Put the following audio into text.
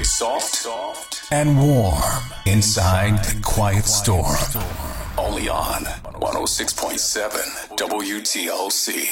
soft and warm inside the quiet storm. Only on 106.7 WTLC.